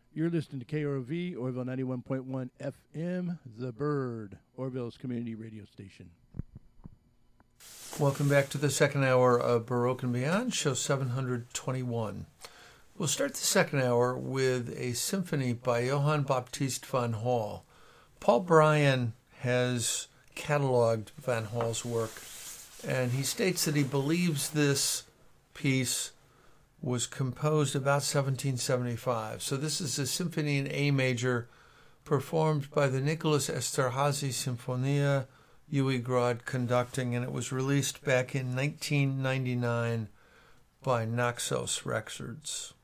You're listening to KROV, Orville 91.1 FM, The Bird, Orville's community radio station. Welcome back to the second hour of Baroque and Beyond, show 721. We'll start the second hour with a symphony by Johann Baptist van Hall. Paul Bryan has cataloged Van Hall's work, and he states that he believes this piece was composed about 1775. So this is a symphony in A major performed by the Nicholas Esterhazy Sinfonia, Uwe Grod conducting, and it was released back in 1999 by Naxos Records.